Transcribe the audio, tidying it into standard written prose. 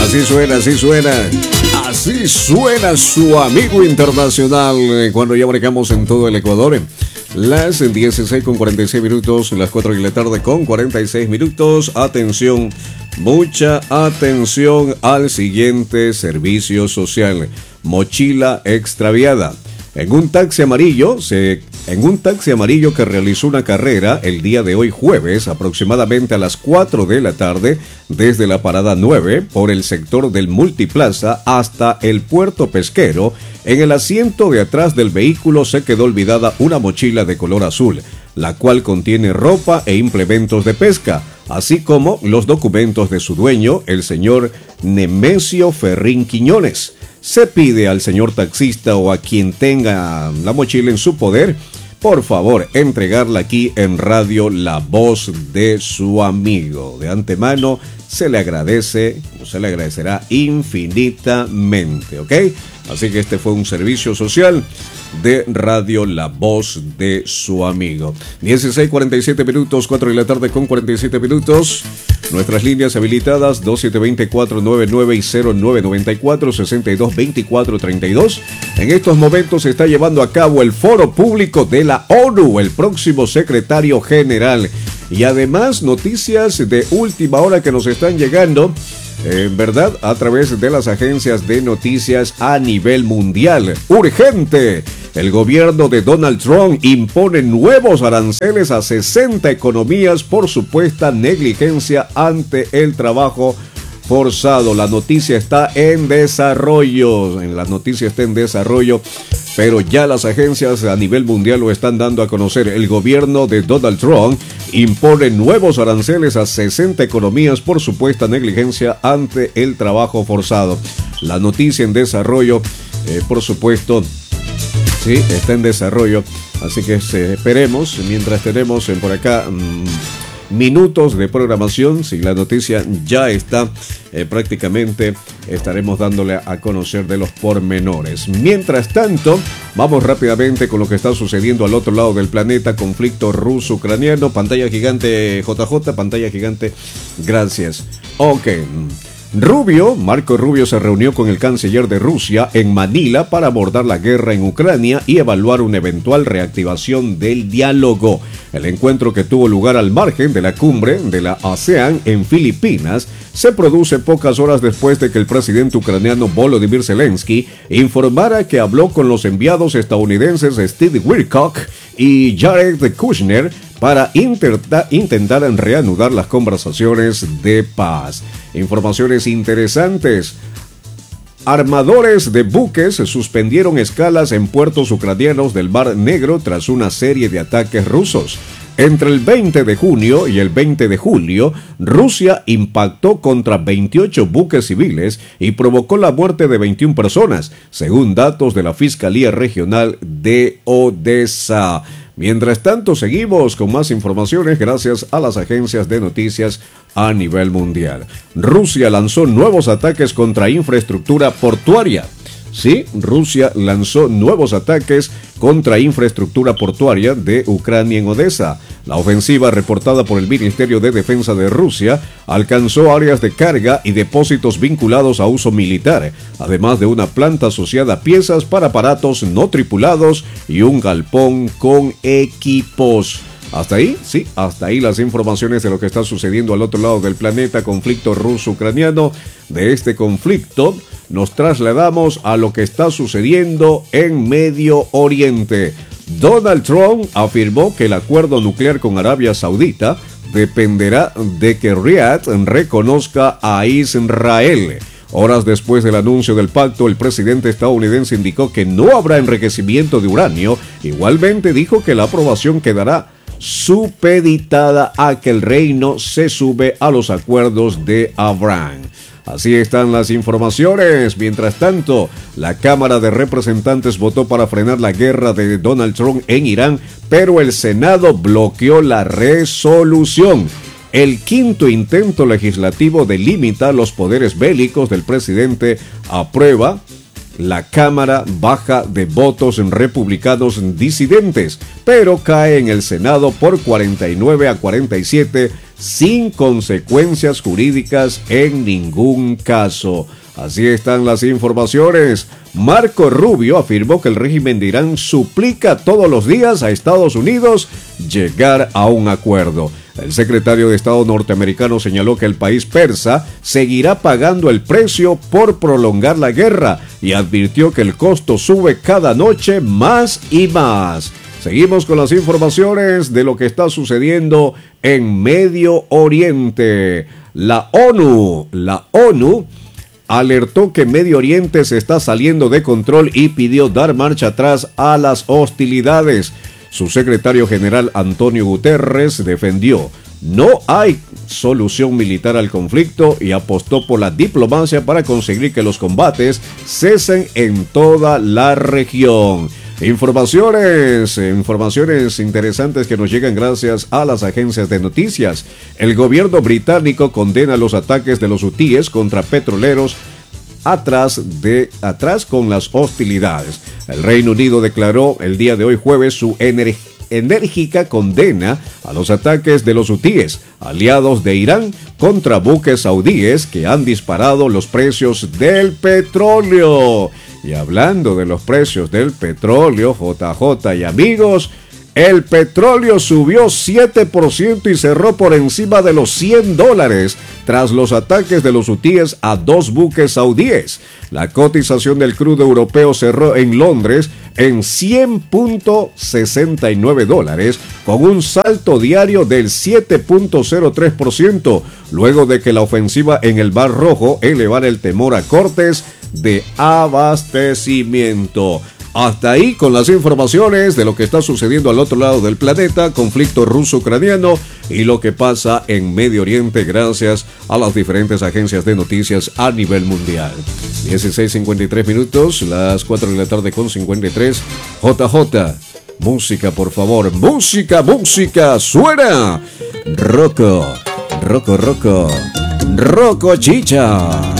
Así suena, así suena. Así suena su amigo internacional cuando ya marcamos en todo el Ecuador. Las 16:46, las 4 de la tarde con 46 minutos. Atención, mucha atención al siguiente servicio social. Mochila extraviada. En un taxi amarillo que realizó una carrera el día de hoy jueves, aproximadamente a las 4 de la tarde, desde la parada 9 por el sector del Multiplaza hasta el puerto pesquero, en el asiento de atrás del vehículo se quedó olvidada una mochila de color azul, la cual contiene ropa e implementos de pesca, así como los documentos de su dueño, el señor Nemesio Ferrín Quiñones. Se pide al señor taxista o a quien tenga la mochila en su poder, por favor, entregarla aquí en Radio La Voz de su amigo. De antemano, se le agradece, o se le agradecerá infinitamente, ¿ok? Así que este fue un servicio social de Radio La Voz de su amigo. 16:47, 4 de la tarde con 47 minutos. Nuestras líneas habilitadas 2720-499 y 0994-622432. En estos momentos se está llevando a cabo el foro público de la ONU, el próximo secretario general. Y además noticias de última hora que nos están llegando, en verdad, a través de las agencias de noticias a nivel mundial. ¡Urgente! El gobierno de Donald Trump impone nuevos aranceles a 60 economías por supuesta negligencia ante el trabajo forzado. La noticia está en desarrollo. Pero ya las agencias a nivel mundial lo están dando a conocer. El gobierno de Donald Trump impone nuevos aranceles a 60 economías por supuesta negligencia ante el trabajo forzado. La noticia en desarrollo, por supuesto, sí, está en desarrollo. Así que esperemos, mientras tenemos por acá minutos de programación, si la noticia ya está, prácticamente estaremos dándole a conocer de los pormenores. Mientras tanto, vamos rápidamente con lo que está sucediendo al otro lado del planeta, conflicto ruso-ucraniano. Pantalla gigante, JJ, pantalla gigante, gracias. Ok. Marco Rubio se reunió con el canciller de Rusia en Manila para abordar la guerra en Ucrania y evaluar una eventual reactivación del diálogo. El encuentro, que tuvo lugar al margen de la cumbre de la ASEAN en Filipinas, se produce pocas horas después de que el presidente ucraniano Volodymyr Zelensky informara que habló con los enviados estadounidenses Steve Witkoff y Jared Kushner para intentar reanudar las conversaciones de paz. Informaciones interesantes. Armadores de buques suspendieron escalas en puertos ucranianos del Mar Negro tras una serie de ataques rusos. Entre el 20 de junio y el 20 de julio, Rusia impactó contra 28 buques civiles y provocó la muerte de 21 personas, según datos de la Fiscalía Regional de Odessa. Mientras tanto, seguimos con más informaciones gracias a las agencias de noticias a nivel mundial. Rusia lanzó nuevos ataques contra infraestructura portuaria. Sí, Rusia lanzó nuevos ataques contra infraestructura portuaria de Ucrania en Odessa. La ofensiva, reportada por el Ministerio de Defensa de Rusia, alcanzó áreas de carga y depósitos vinculados a uso militar, además de una planta asociada a piezas para aparatos no tripulados y un galpón con equipos. Hasta ahí, sí, hasta ahí las informaciones de lo que está sucediendo al otro lado del planeta, conflicto ruso-ucraniano. De este conflicto nos trasladamos a lo que está sucediendo en Medio Oriente. Donald Trump afirmó que el acuerdo nuclear con Arabia Saudita dependerá de que Riad reconozca a Israel. Horas después del anuncio del pacto, el presidente estadounidense indicó que no habrá enriquecimiento de uranio. Igualmente dijo que la aprobación quedará supeditada a que el reino se sume a los acuerdos de Abraham. Así están las informaciones. Mientras tanto, la Cámara de Representantes votó para frenar la guerra de Donald Trump en Irán, pero el Senado bloqueó la resolución. El quinto intento legislativo de limitar los poderes bélicos del presidente aprueba. La Cámara baja de votos republicanos disidentes, pero cae en el Senado por 49-47, sin consecuencias jurídicas en ningún caso. Así están las informaciones. Marco Rubio afirmó que el régimen de Irán suplica todos los días a Estados Unidos llegar a un acuerdo. El secretario de Estado norteamericano señaló que el país persa seguirá pagando el precio por prolongar la guerra y advirtió que el costo sube cada noche más y más. Seguimos con las informaciones de lo que está sucediendo en Medio Oriente. La ONU alertó que Medio Oriente se está saliendo de control y pidió dar marcha atrás a las hostilidades. Su secretario general Antonio Guterres defendió: no hay solución militar al conflicto y apostó por la diplomacia para conseguir que los combates cesen en toda la región. Informaciones interesantes que nos llegan gracias a las agencias de noticias. El gobierno británico condena los ataques de los hutíes contra petroleros atrás con las hostilidades. El Reino Unido declaró el día de hoy jueves su enérgica condena a los ataques de los hutíes, aliados de Irán, contra buques saudíes que han disparado los precios del petróleo. Y hablando de los precios del petróleo, JJ y amigos, el petróleo subió 7% y cerró por encima de los $100 tras los ataques de los hutíes a 2 buques saudíes. La cotización del crudo europeo cerró en Londres en $100.69, con un salto diario del 7.03%, luego de que la ofensiva en el Mar Rojo elevara el temor a cortes de abastecimiento. Hasta ahí con las informaciones de lo que está sucediendo al otro lado del planeta, conflicto ruso-ucraniano y lo que pasa en Medio Oriente gracias a las diferentes agencias de noticias a nivel mundial. 16:53 minutos, las 4 de la tarde con 53. JJ, música por favor, música, suena. Rocco Chicha.